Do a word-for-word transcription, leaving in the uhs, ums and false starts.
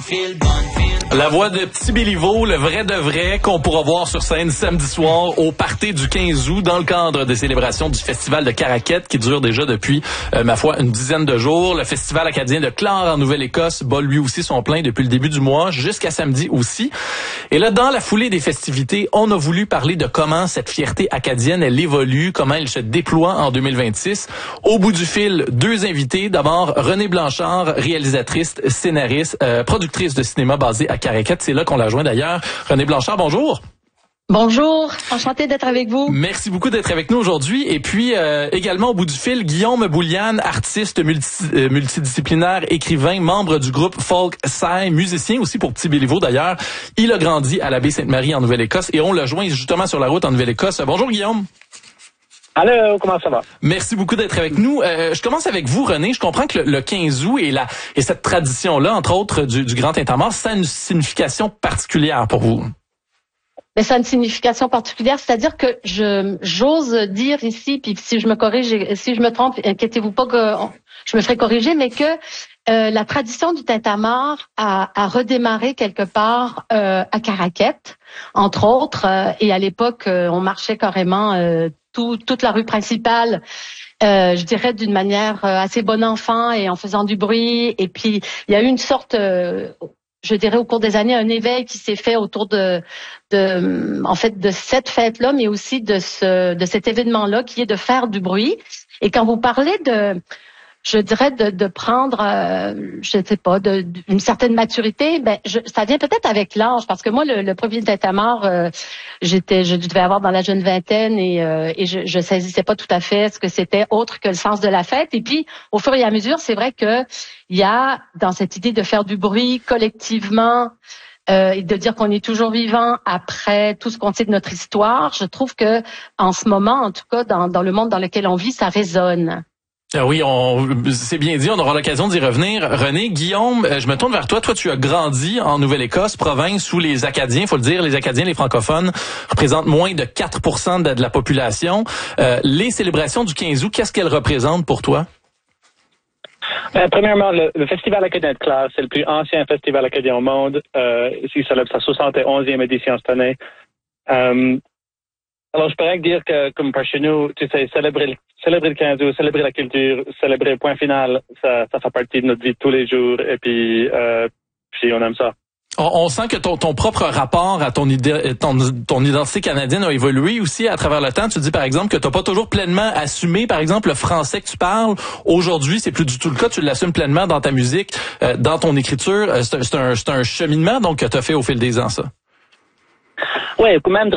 La voix de Petit Béliveau, le vrai de vrai, qu'on pourra voir sur scène samedi soir au party du quinze août dans le cadre des célébrations du Festival de Caraquette qui dure déjà depuis, euh, ma foi, une dizaine de jours. Le Festival acadien de Clare en Nouvelle-Écosse bat lui aussi son plein depuis le début du mois jusqu'à samedi aussi. Et là, dans la foulée des festivités, on a voulu parler de comment cette fierté acadienne, elle évolue, comment elle se déploie en deux mille vingt-six. Au bout du fil, deux invités. D'abord, Renée Blanchard, réalisatrice, scénariste, euh, productrice de cinéma basée à Caraquette. C'est là qu'on l'a joint d'ailleurs. Renée Blanchard, bonjour. Bonjour, enchantée d'être avec vous. Merci beaucoup d'être avec nous aujourd'hui. Et puis, euh, également au bout du fil, Guillaume Bouliane, artiste multi, euh, multidisciplinaire, écrivain, membre du groupe Folk Psy, musicien aussi pour Petit Béliveau d'ailleurs. Il a grandi à la baie Sainte-Marie en Nouvelle-Écosse et on l'a joint justement sur la route en Nouvelle-Écosse. Bonjour Guillaume. Allô, comment ça va? Merci beaucoup d'être avec nous. Euh, je commence avec vous, Renée. Je comprends que le, le quinze août et, la, et cette tradition-là, entre autres, du, du Grand Tintamarre, ça a une signification particulière pour vous. Mais ça a une signification particulière, c'est-à-dire que je j'ose dire ici, puis si je me corrige, si je me trompe, inquiétez-vous pas que je me ferai corriger, mais que euh, la tradition du Tintamarre a, a redémarré quelque part euh, à Caraquette, entre autres, euh, et à l'époque, euh, on marchait carrément euh, tout, toute la rue principale. Euh, je dirais d'une manière euh, assez bon enfant et en faisant du bruit. Et puis, il y a eu une sorte... Euh, je dirais au cours des années, un éveil qui s'est fait autour de, de, en fait, de cette fête-là, mais aussi de ce, de cet événement-là, qui est de faire du bruit. Et quand vous parlez de, je dirais de, de prendre, euh, je ne sais pas, de, d'une certaine maturité, ben, je, ça vient peut-être avec l'âge, parce que moi, le, le premier Tintamarre, euh, j'étais, je devais avoir dans la jeune vingtaine et, euh, et je, je saisissais pas tout à fait ce que c'était autre que le sens de la fête. Et puis, au fur et à mesure, c'est vrai que il y a dans cette idée de faire du bruit collectivement euh, et de dire qu'on est toujours vivant après tout ce qu'on sait de notre histoire. Je trouve que en ce moment, en tout cas, dans, dans le monde dans lequel on vit, ça résonne. Ah oui, on, c'est bien dit, on aura l'occasion d'y revenir. René, Guillaume, je me tourne vers toi. Toi, tu as grandi en Nouvelle-Écosse, province où les Acadiens, faut le dire, les Acadiens, les francophones, représentent moins de quatre pour cent de, de la population. Euh, les célébrations du quinze août, qu'est-ce qu'elles représentent pour toi? Euh, premièrement, le, le Festival acadien de Clare, c'est le plus ancien festival acadien au monde. Euh, il célèbre sa soixante et onzième édition cette année. Euh, alors, je pourrais dire que, comme par chez nous, tu sais, célébrer le, célébrer le quinze août, célébrer la culture, célébrer le point final, ça, ça fait partie de notre vie de tous les jours. Et puis, euh, puis on aime ça. On, on sent que ton, ton propre rapport à ton, idée, ton, ton identité canadienne a évolué aussi à travers le temps. Tu dis, par exemple, que tu n'as pas toujours pleinement assumé, par exemple, le français que tu parles. Aujourd'hui, c'est plus du tout le cas. Tu l'assumes pleinement dans ta musique, euh, dans ton écriture. C'est, c'est, un, c'est un cheminement donc que tu as fait au fil des ans, ça. Oui, quand même